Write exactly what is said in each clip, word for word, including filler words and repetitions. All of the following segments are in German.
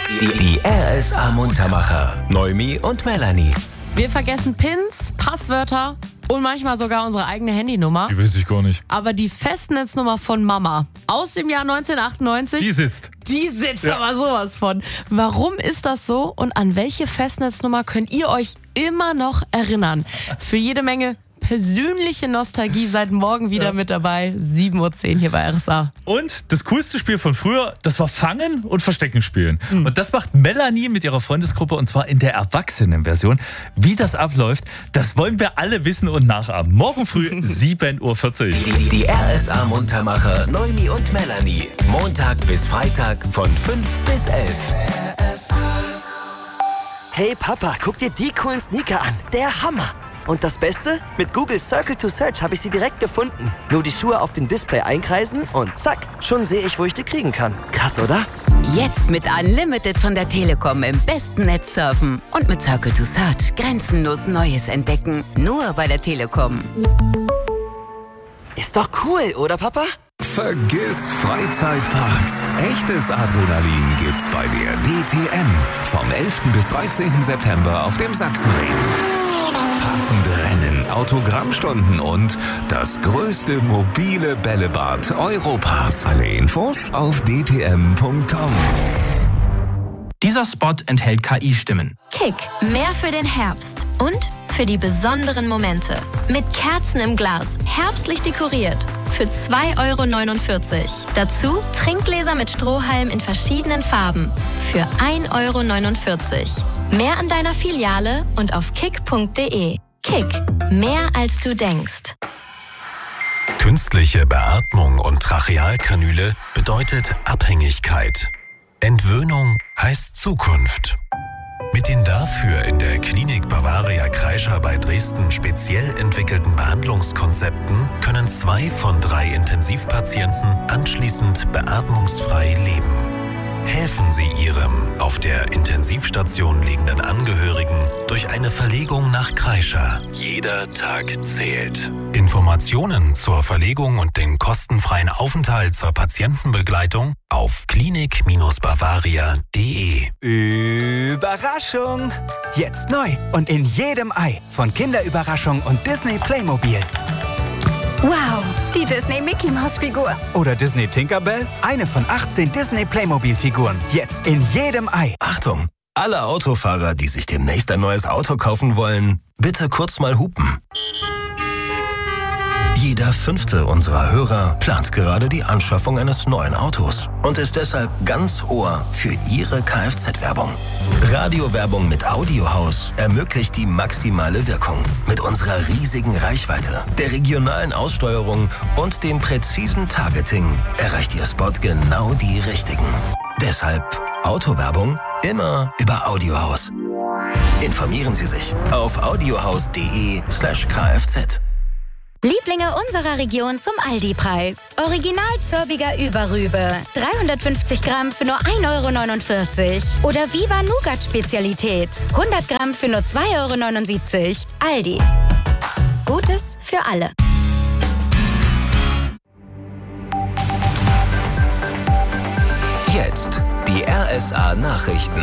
Die, die R S A-Muntermacher. Noemi und Melanie. Wir vergessen Pins, Passwörter und manchmal sogar unsere eigene Handynummer. Die weiß ich gar nicht. Aber die Festnetznummer von Mama aus dem Jahr neunzehnhundertachtundneunzig, Die sitzt. die sitzt Ja. aber sowas von. Warum ist das so und an welche Festnetznummer könnt ihr euch immer noch erinnern? Für jede Menge persönliche Nostalgie seid morgen wieder Ja. mit dabei. sieben Uhr zehn hier bei R S A. Und das coolste Spiel von früher, das war Fangen und Verstecken spielen. Mhm. Und das macht Melanie mit ihrer Freundesgruppe und zwar in der Erwachsenenversion. Wie das abläuft, das wollen wir alle wissen und nachahmen. Morgen früh sieben Uhr vierzig. Die, die R S A-Muntermacher. Noemi und Melanie. Montag bis Freitag von fünf bis elf. Hey Papa, guck dir die coolen Sneaker an. Der Hammer. Und das Beste? Mit Google Circle to Search habe ich sie direkt gefunden. Nur die Schuhe auf dem Display einkreisen und zack, schon sehe ich, wo ich die kriegen kann. Krass, oder? Jetzt mit Unlimited von der Telekom im besten Netz surfen. Und mit Circle to Search grenzenlos Neues entdecken. Nur bei der Telekom. Ist doch cool, oder Papa? Vergiss Freizeitparks. Echtes Adrenalin gibt's bei der D T M. Vom elften bis dreizehnten September auf dem Sachsenring. Packende Rennen, Autogrammstunden und das größte mobile Bällebad Europas. Alle Infos auf d t m punkt com. Dieser Spot enthält K I-Stimmen. Kick, mehr für den Herbst und für die besonderen Momente. Mit Kerzen im Glas, herbstlich dekoriert. Für zwei Euro neunundvierzig. Dazu Trinkgläser mit Strohhalm in verschiedenen Farben. Für ein Euro neunundvierzig. Mehr an deiner Filiale und auf kick punkt de. Kick, mehr als du denkst. Künstliche Beatmung und Trachealkanüle bedeutet Abhängigkeit. Entwöhnung heißt Zukunft. Mit den dafür in der Klinik Bavaria Kreischer bei Dresden speziell entwickelten Behandlungskonzepten können zwei von drei Intensivpatienten anschließend beatmungsfrei leben. Helfen Sie Ihrem auf der Intensivstation liegenden Angehörigen durch eine Verlegung nach Kreischer. Jeder Tag zählt. Informationen zur Verlegung und den kostenfreien Aufenthalt zur Patientenbegleitung auf klinik bavaria punkt de. Überraschung! Jetzt neu und in jedem Ei von Kinderüberraschung und Disney Playmobil. Wow, die Disney Mickey Maus Figur. Oder Disney Tinkerbell, eine von achtzehn Disney Playmobil-Figuren. Jetzt in jedem Ei. Achtung! Alle Autofahrer, die sich demnächst ein neues Auto kaufen wollen, bitte kurz mal hupen. Jeder fünfte unserer Hörer plant gerade die Anschaffung eines neuen Autos und ist deshalb ganz Ohr für Ihre Kfz-Werbung. Radiowerbung mit Audiohaus ermöglicht die maximale Wirkung. Mit unserer riesigen Reichweite, der regionalen Aussteuerung und dem präzisen Targeting erreicht Ihr Spot genau die Richtigen. Deshalb Autowerbung immer über Audiohaus. Informieren Sie sich auf audiohaus punkt de slash kfz. Lieblinge unserer Region zum Aldi-Preis. Original Zörbiger Überrübe. dreihundertfünfzig Gramm für nur ein Euro neunundvierzig. Oder Viva Nougat Spezialität. hundert Gramm für nur zwei Euro neunundsiebzig. Aldi. Gutes für alle. Jetzt die R S A-Nachrichten.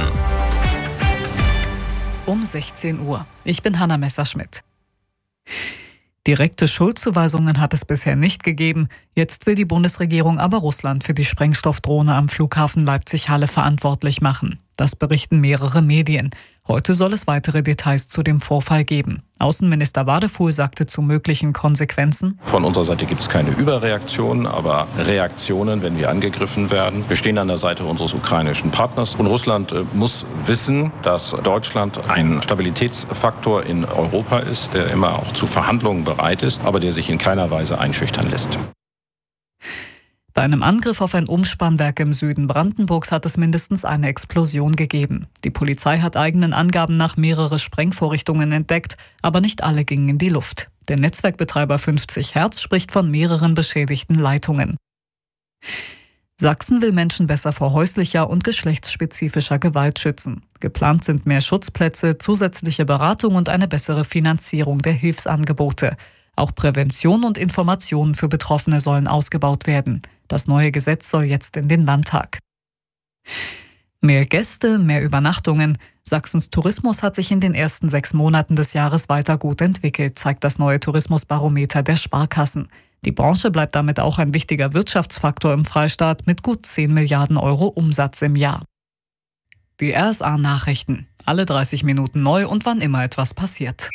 Um sechzehn Uhr. Ich bin Hanna Messerschmidt. Direkte Schuldzuweisungen hat es bisher nicht gegeben. Jetzt will die Bundesregierung aber Russland für die Sprengstoffdrohne am Flughafen Leipzig-Halle verantwortlich machen. Das berichten mehrere Medien. Heute soll es weitere Details zu dem Vorfall geben. Außenminister Wadefuhl sagte zu möglichen Konsequenzen: Von unserer Seite gibt es keine Überreaktionen, aber Reaktionen, wenn wir angegriffen werden. Wir stehen an der Seite unseres ukrainischen Partners. Und Russland äh, muss wissen, dass Deutschland ein Stabilitätsfaktor in Europa ist, der immer auch zu Verhandlungen bereit ist, aber der sich in keiner Weise einschüchtern lässt. Bei einem Angriff auf ein Umspannwerk im Süden Brandenburgs hat es mindestens eine Explosion gegeben. Die Polizei hat eigenen Angaben nach mehrere Sprengvorrichtungen entdeckt, aber nicht alle gingen in die Luft. Der Netzwerkbetreiber fünfzig Hertz spricht von mehreren beschädigten Leitungen. Sachsen will Menschen besser vor häuslicher und geschlechtsspezifischer Gewalt schützen. Geplant sind mehr Schutzplätze, zusätzliche Beratung und eine bessere Finanzierung der Hilfsangebote. Auch Prävention und Informationen für Betroffene sollen ausgebaut werden. Das neue Gesetz soll jetzt in den Landtag. Mehr Gäste, mehr Übernachtungen. Sachsens Tourismus hat sich in den ersten sechs Monaten des Jahres weiter gut entwickelt, zeigt das neue Tourismusbarometer der Sparkassen. Die Branche bleibt damit auch ein wichtiger Wirtschaftsfaktor im Freistaat mit gut zehn Milliarden Euro Umsatz im Jahr. Die R S A-Nachrichten. Alle dreißig Minuten neu und wann immer etwas passiert.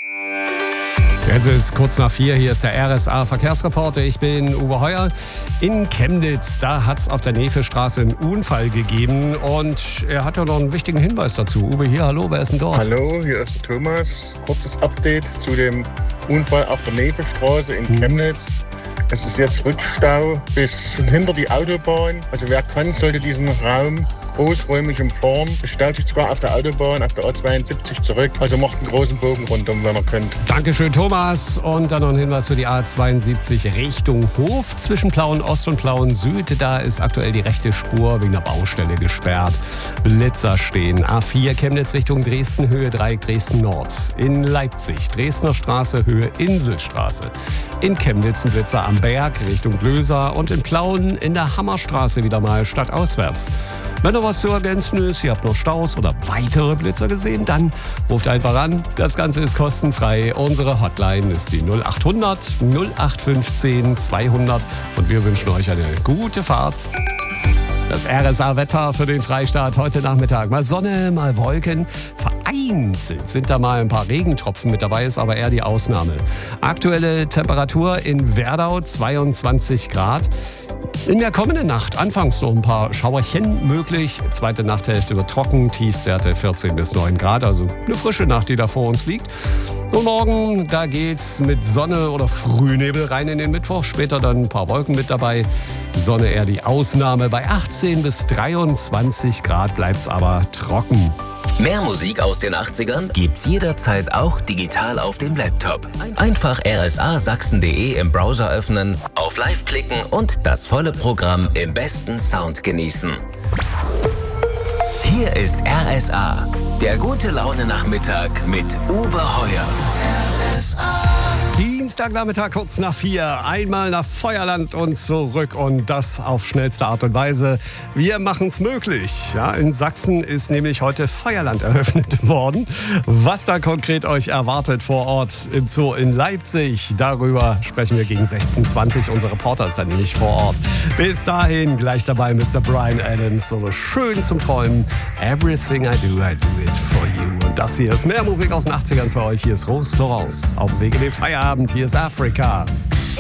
Es ist kurz nach vier, hier ist der R S A-Verkehrsreporter. Ich bin Uwe Heuer. In Chemnitz, da hat es auf der Nevestraße einen Unfall gegeben und er hat ja noch einen wichtigen Hinweis dazu. Uwe, hier, hallo, wer ist denn dort? Hallo, hier ist der Thomas. Kurzes Update zu dem Unfall auf der Nevestraße in Chemnitz. Es ist jetzt Rückstau bis hinter die Autobahn. Also wer kann, sollte diesen Raum großräumig umfahren. Es staut sich sogar auf der Autobahn, auf der A zweiundsiebzig zurück. Also macht einen großen Bogen rundum, wenn ihr könnt. Dankeschön, Thomas. Und dann noch ein Hinweis für die A zweiundsiebzig Richtung Hof. Zwischen Plauen Ost und Plauen Süd. Da ist aktuell die rechte Spur wegen der Baustelle gesperrt. Blitzer stehen. A vier Chemnitz Richtung Dresden, Höhe Dreieck Dresden Nord. In Leipzig, Dresdner Straße, Höhe Inselstraße. In Chemnitz ein Blitzer am Berg Richtung Glöser. Und in Plauen in der Hammerstraße wieder mal stadtauswärts. Wenn noch was zu ergänzen ist, ihr habt noch Staus oder weitere Blitzer gesehen, dann ruft einfach an. Das Ganze ist kostenfrei. Unsere Hotline ist die null acht hundert null acht fünfzehn zweihundert und wir wünschen euch eine gute Fahrt. Das R S A-Wetter für den Freistaat heute Nachmittag. Mal Sonne, mal Wolken. Vereinzelt sind da mal ein paar Regentropfen mit dabei, ist aber eher die Ausnahme. Aktuelle Temperatur in Werdau zweiundzwanzig Grad. In der kommenden Nacht anfangs noch ein paar Schauerchen möglich. Zweite Nachthälfte wird trocken, Tiefstwerte vierzehn bis neun Grad. Also eine frische Nacht, die da vor uns liegt. Und morgen, da geht's mit Sonne oder Frühnebel rein in den Mittwoch. Später dann ein paar Wolken mit dabei. Sonne eher die Ausnahme. Bei achtzehn bis dreiundzwanzig Grad bleibt's aber trocken. Mehr Musik aus den achtzigern gibt's jederzeit auch digital auf dem Laptop. Einfach r s a sachsen punkt d e im Browser öffnen, auf Live klicken und das volle Programm im besten Sound genießen. Hier ist R S A, der gute Laune-Nachmittag mit Uwe Heuer. R S A. Dienstagnachmittag kurz nach vier. Einmal nach Feuerland und zurück und das auf schnellste Art und Weise. Wir machen es möglich. Ja, in Sachsen ist nämlich heute Feuerland eröffnet worden. Was da konkret euch erwartet vor Ort im Zoo in Leipzig, darüber sprechen wir gegen sechzehn Uhr zwanzig. Unser Reporter ist dann nämlich vor Ort. Bis dahin gleich dabei Mister Bryan Adams. So schön zum Träumen. Everything I do, I do it for you. Und das hier ist mehr Musik aus den achtzigern für euch. Hier ist Rose Florence. Auf dem Weg in den Feierabend. Hier ist Afrika.